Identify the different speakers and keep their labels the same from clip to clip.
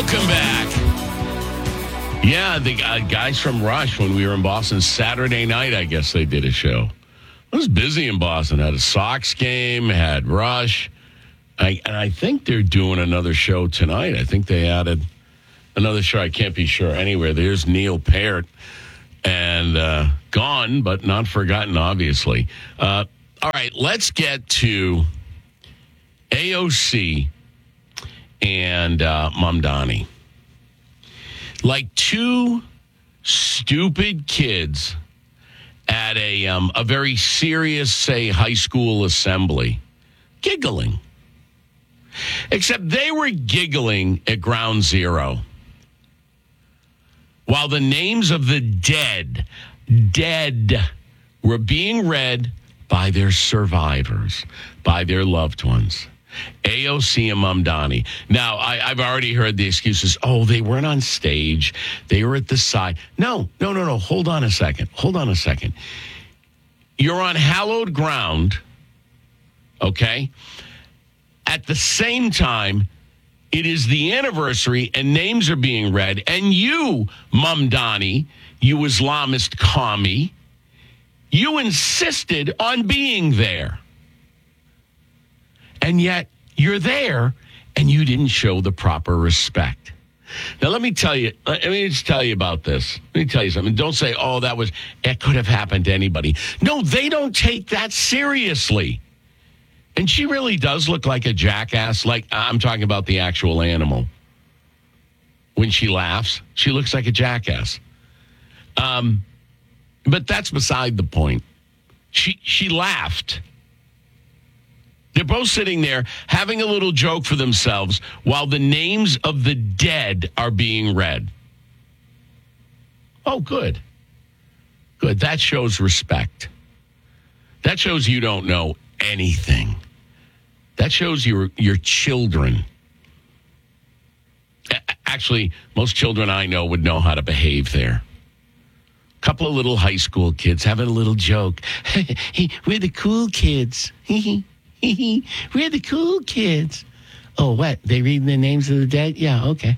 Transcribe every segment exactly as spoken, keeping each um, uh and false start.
Speaker 1: Welcome back. Yeah, the uh, guys from Rush, when we were in Boston Saturday night, I guess they did a show. I was busy in Boston. Had a Sox game, had Rush. I, and I think they're doing another show tonight. I think they added another show. I can't be sure. Anyway, there's Neil Peart. And uh, gone, but not forgotten, obviously. Uh, all right, let's get to A O C and uh, Mamdani. Like two stupid kids at a um, a very serious, say, high school assembly, giggling. Except they were giggling at Ground Zero, while the names of the dead, dead, were being read by their survivors, by their loved ones. A O C and Mamdani. Now, I, I've already heard the excuses. Oh, they weren't on stage. They were at the side. No, no, no, no. Hold on a second. Hold on a second. You're on hallowed ground, okay? At the same time, it is the anniversary and names are being read. And you, Mamdani, you Islamist commie, you insisted on being there. And yet you're there and you didn't show the proper respect. Now, let me tell you, let me just tell you about this. Let me tell you something. Don't say, oh, that was, it could have happened to anybody. No, they don't take that seriously. And she really does look like a jackass. Like, I'm talking about the actual animal. When she laughs, she looks like a jackass. Um, but that's beside the point. She she laughed. They're both sitting there having a little joke for themselves while the names of the dead are being read. Oh, good. Good. That shows respect. That shows you don't know anything. That shows your your children. Actually, most children I know would know how to behave there. A couple of little high school kids having a little joke. We're the cool kids. We're the cool kids. Oh, what? They read the names of the dead? Yeah, okay.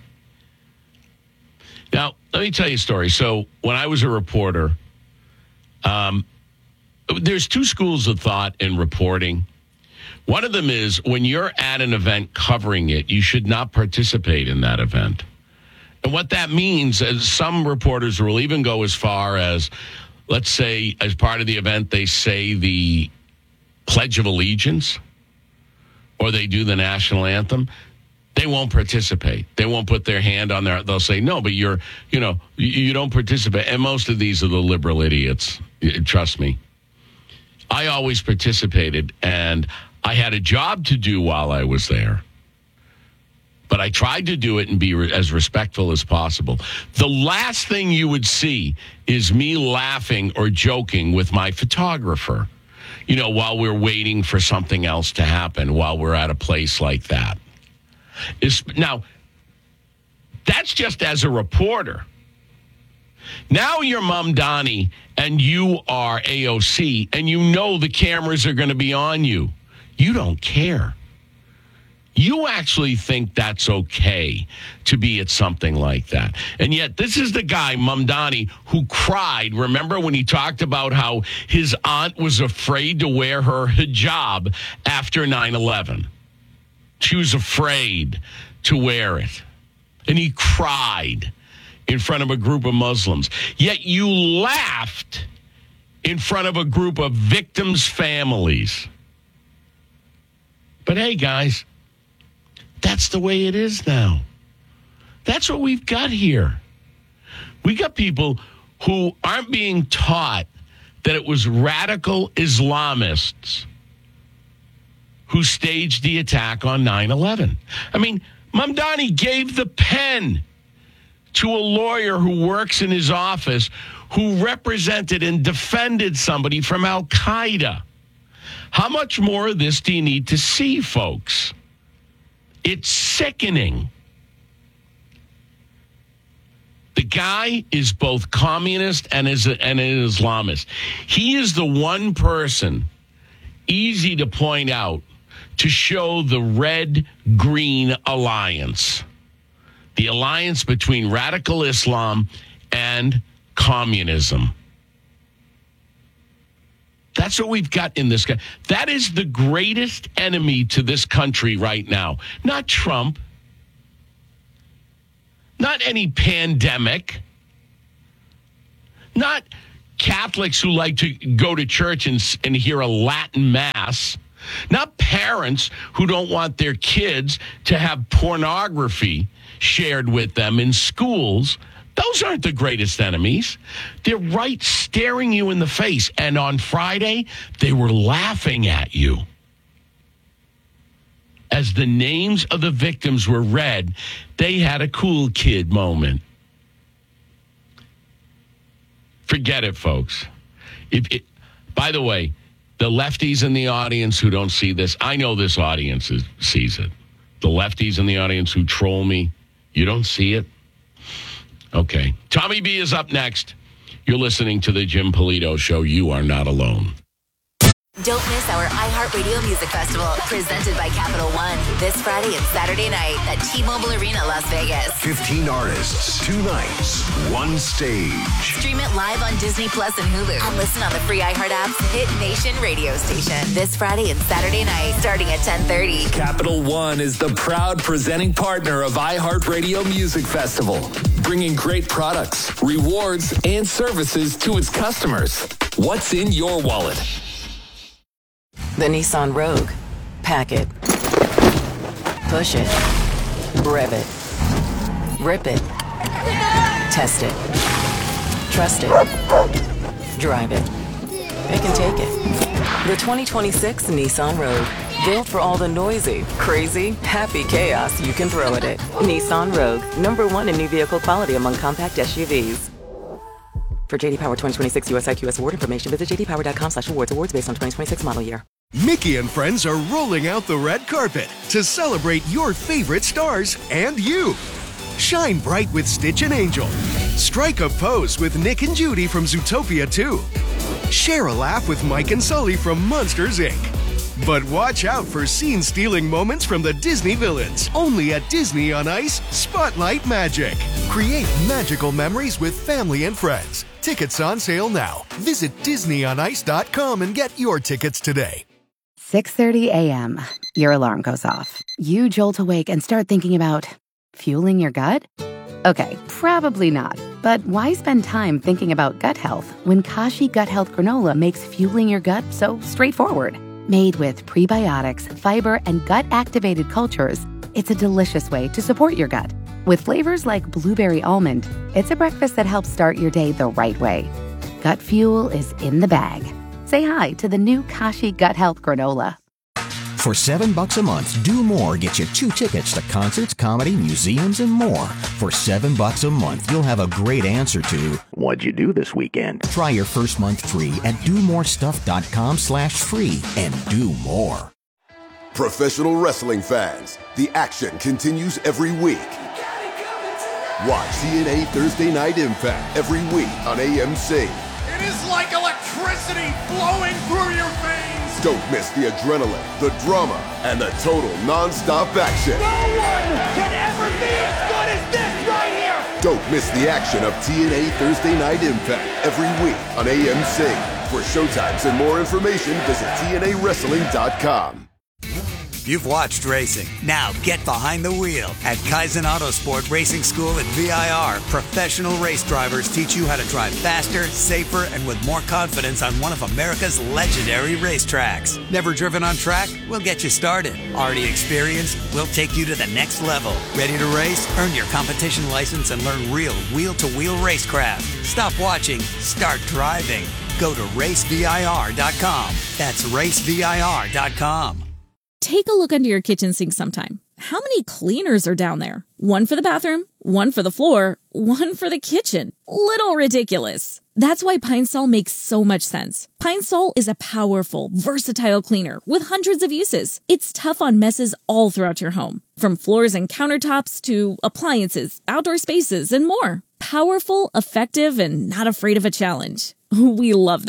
Speaker 1: Now, let me tell you a story. So when I was a reporter, um, there's two schools of thought in reporting. One of them is when you're at an event covering it, you should not participate in that event. And what that means is some reporters will even go as far as, let's say, as part of the event, they say the Pledge of Allegiance or they do the national anthem. They won't participate. They won't put their hand on their, they'll say, no, but you're, you know, you, you don't participate. And most of these are the liberal idiots. Trust me. I always participated, and I had a job to do while I was there. But I tried to do it and be re- as respectful as possible. The last thing you would see is me laughing or joking with my photographer, you know, while we're waiting for something else to happen, while we're at a place like that. Is, now, that's just as a reporter. Now you're Mamdani and you are A O C and you know the cameras are going to be on you. You don't care. You actually think that's okay to be at something like that. And yet this is the guy, Mamdani, who cried. Remember when he talked about how his aunt was afraid to wear her hijab after nine eleven? She was afraid to wear it. And he cried in front of a group of Muslims. Yet you laughed in front of a group of victims' families. But hey, guys, that's the way it is now. That's what we've got here. We got people who aren't being taught that it was radical Islamists who staged the attack on nine eleven. I mean, Mamdani gave the pen to a lawyer who works in his office who represented and defended somebody from Al-Qaeda. How much more of this do you need to see, folks? It's sickening. The guy is both communist and is a, and an Islamist. He is the one person, easy to point out, to show the red-green alliance. the alliance between radical Islam and communism. That's what we've got in this country. That is the greatest enemy to this country right now. Not Trump. Not any pandemic. Not Catholics who like to go to church and, and hear a Latin mass. Not parents who don't want their kids to have pornography shared with them in schools. Those aren't the greatest enemies. They're right staring you in the face. And on Friday, they were laughing at you. As the names of the victims were read, they had a cool kid moment. Forget it, folks. If it, by the way, the lefties in the audience who don't see this, I know this audience is, sees it. The lefties in the audience who troll me, you don't see it? Okay. Tommy B is up next. You're listening to the Jim Polito Show. You are not alone.
Speaker 2: Don't miss our iHeartRadio Music Festival, presented by Capital One, this Friday and Saturday night at T-Mobile Arena, Las Vegas.
Speaker 3: fifteen artists, two nights, one stage.
Speaker 2: Stream it live on Disney Plus and Hulu. And listen on the free iHeart app's Hit Nation radio station. This Friday and Saturday night, starting at ten thirty.
Speaker 4: Capital One is the proud presenting partner of iHeartRadio Music Festival, bringing great products, rewards, and services to its customers. What's in your wallet?
Speaker 5: The Nissan Rogue. Pack it. Push it. Rev it. Rip it. Test it. Trust it. Drive it. Pick and take it. The twenty twenty-six Nissan Rogue. Built for all the noisy, crazy, happy chaos you can throw at it. Nissan Rogue. Number one in new vehicle quality among compact S U Vs. For J D Power twenty twenty-six U S I Q S award information, visit j d power dot com slash awards. Awards based on twenty twenty-six model year.
Speaker 6: Mickey and friends are rolling out the red carpet to celebrate your favorite stars and you. Shine bright with Stitch and Angel. Strike a pose with Nick and Judy from Zootopia two. Share a laugh with Mike and Sully from Monsters, Incorporated. But watch out for scene-stealing moments from the Disney villains. Only at Disney on Ice, Spotlight Magic. Create magical memories with family and friends. Tickets on sale now. Visit disney on ice dot com and get your tickets today.
Speaker 7: six thirty a.m. Your alarm goes off. You jolt awake and start thinking about fueling your gut? Okay, probably not. But why spend time thinking about gut health when Kashi Gut Health Granola makes fueling your gut so straightforward? Made with prebiotics, fiber, and gut-activated cultures, it's a delicious way to support your gut. With flavors like blueberry almond, it's a breakfast that helps start your day the right way. Gut fuel is in the bag. Say hi to the new Kashi Gut Health Granola.
Speaker 8: For seven bucks a month, Do More gets you two tickets to concerts, comedy, museums, and more. For seven bucks a month, you'll have a great answer to what'd you do this weekend? Try your first month free at do more stuff dot com slash free and do more.
Speaker 9: Professional wrestling fans, the action continues every week. Watch T N A Thursday Night Impact every week on A M C.
Speaker 10: It is like electricity flowing through your veins.
Speaker 9: Don't miss the adrenaline, the drama, and the total non-stop action.
Speaker 10: No one can ever be as good as this right here.
Speaker 9: Don't miss the action of T N A Thursday Night Impact every week on A M C. For showtimes and more information, visit T N A wrestling dot com.
Speaker 11: You've watched racing. Now get behind the wheel. At Kaizen Autosport Racing School at V I R, professional race drivers teach you how to drive faster, safer, and with more confidence on one of America's legendary racetracks. Never driven on track? We'll get you started. Already experienced? We'll take you to the next level. Ready to race? Earn your competition license and learn real wheel-to-wheel racecraft. Stop watching. Start driving. Go to race V I R dot com. That's race V I R dot com.
Speaker 12: Take a look under your kitchen sink sometime. How many cleaners are down there? One for the bathroom, one for the floor, one for the kitchen. Little ridiculous. That's why Pine Sol makes so much sense. Pine Sol is a powerful, versatile cleaner with hundreds of uses. It's tough on messes all throughout your home, from floors and countertops to appliances, outdoor spaces, and more. Powerful, effective, and not afraid of a challenge. We love that.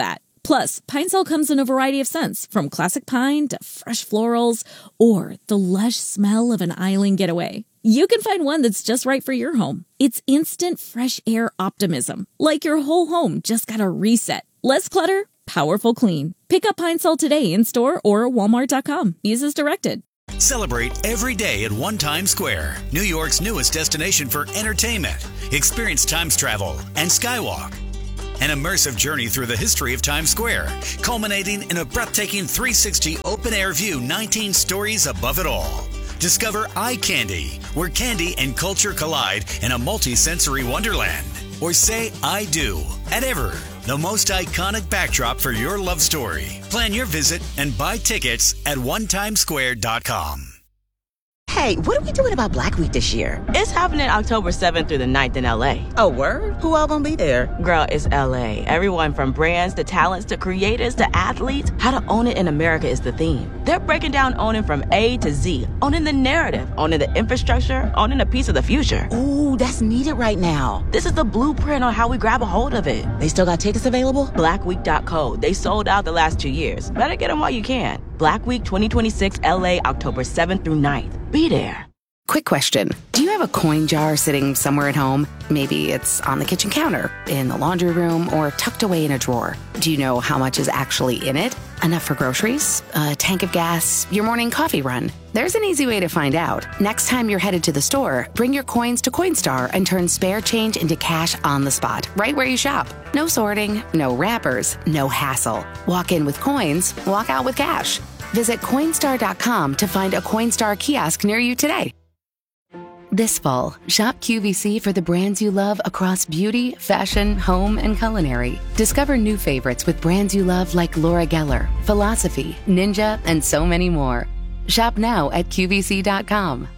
Speaker 12: Plus, Pine Sol comes in a variety of scents, from classic pine to fresh florals or the lush smell of an island getaway. You can find one that's just right for your home. It's instant fresh air optimism, like your whole home just got a reset. Less clutter, powerful clean. Pick up Pine Sol today in store or walmart dot com. Use as directed.
Speaker 13: Celebrate every day at One Times Square, New York's newest destination for entertainment. Experience Times Travel and Skywalk. An immersive journey through the history of Times Square, culminating in a breathtaking three sixty open-air view, nineteen stories above it all. Discover Eye Candy, where candy and culture collide in a multi-sensory wonderland. Or say I do at Ever, the most iconic backdrop for your love story. Plan your visit and buy tickets at one times square dot com.
Speaker 14: Hey, what are we doing about Black Week this year?
Speaker 15: It's happening October seventh through the ninth in L A.
Speaker 14: Oh, word? Who all gonna be there?
Speaker 15: Girl, it's L A. Everyone from brands to talents to creators to athletes. How to own it in America is the theme. They're breaking down owning from A to Z. Owning the narrative, owning the infrastructure, owning a piece of the future.
Speaker 14: Ooh, that's needed right now.
Speaker 15: This is the blueprint on how we grab a hold of it.
Speaker 14: They still got tickets available?
Speaker 15: black week dot co. They sold out the last two years. Better get them while you can. Black Week twenty twenty-six L A, October seventh through ninth. Be there.
Speaker 7: Quick question. Do you have a coin jar sitting somewhere at home? Maybe it's on the kitchen counter, in the laundry room, or tucked away in a drawer. Do you know how much is actually in it? Enough for groceries, a tank of gas, your morning coffee run? There's an easy way to find out. Next time you're headed to the store, bring your coins to Coinstar and turn spare change into cash on the spot, right where you shop. No sorting, no wrappers, no hassle. Walk in with coins, walk out with cash. Visit Coinstar dot com to find a Coinstar kiosk near you today. This fall, shop Q V C for the brands you love across beauty, fashion, home, and culinary. Discover new favorites with brands you love like Laura Geller, Philosophy, Ninja, and so many more. Shop now at Q V C dot com.